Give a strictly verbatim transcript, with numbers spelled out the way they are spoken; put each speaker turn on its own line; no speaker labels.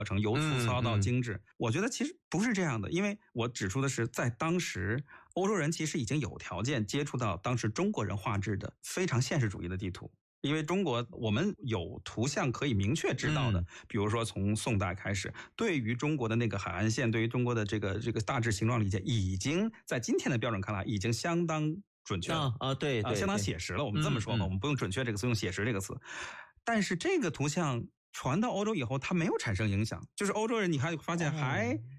程，由粗糙到精致。嗯嗯我觉得其实不是这样的，因为我指出的是，在当时欧洲人其实已经有条件接触到当时中国人画制的非常现实主义的地图。因为中国我们有图像可以明确知道的，嗯、比如说从宋代开始，对于中国的那个海岸线，对于中国的这个这个大致形状理解，已经在今天的标准看来，已经相当准确了
啊啊，对对、
呃，相当写实了。我们这么说吧，嗯嗯我们不用准确这个词，用写实这个词。但是这个图像传到欧洲以后，它没有产生影响，就是欧洲人你还发现还